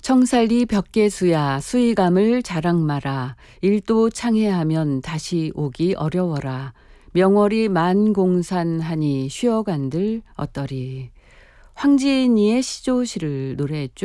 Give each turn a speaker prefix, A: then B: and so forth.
A: 청살리 벽계수야 수의감을 자랑 마라. 일도 창해하면 다시 오기 어려워라. 명월이 만공산하니 쉬어간들 어떠리. 황지인이의 시조시를 노래했죠.